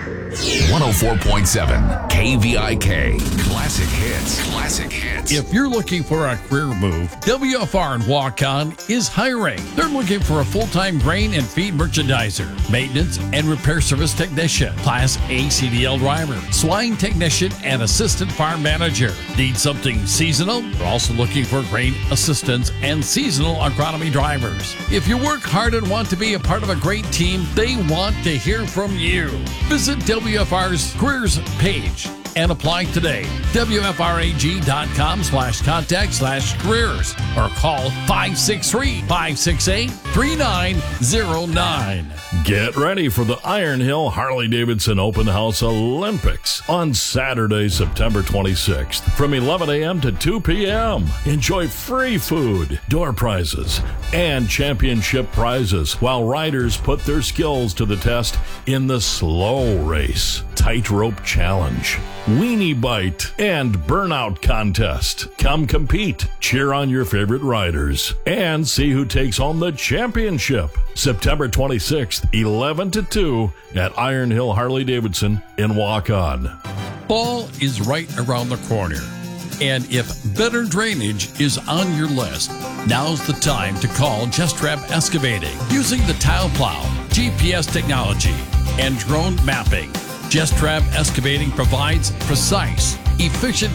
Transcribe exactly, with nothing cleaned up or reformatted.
one oh four point seven K V I K. Classic hits. Classic hits. If you're looking for a career move, W F R in Waukon is hiring. They're looking for a full-time grain and feed merchandiser, maintenance and repair service technician, Class A C D L driver, swine technician, and assistant farm manager. Need something seasonal? They're also looking for grain assistants and seasonal agronomy drivers. If you work hard and want to be a part of a great team, they want to hear from you. Visit W F R's careers page and apply today. W F R A G dot com slash contact slash careers or call five six three, five six eight, three nine zero nine. Get ready for the Iron Hill Harley-Davidson Open House Olympics on Saturday, September twenty-sixth from eleven a.m. to two p.m. Enjoy free food, door prizes, and championship prizes while riders put their skills to the test in the slow race, tightrope challenge, weenie bite, and burnout contest. Come compete, cheer on your favorite riders, and see who takes home the championship. September twenty-sixth, eleven to two at Iron Hill Harley-Davidson in Waukon. Fall is right around the corner. And if better drainage is on your list, now's the time to call Gestrab Excavating. Using the tile plow, G P S technology, and drone mapping, Gestrab Excavating provides precise, efficient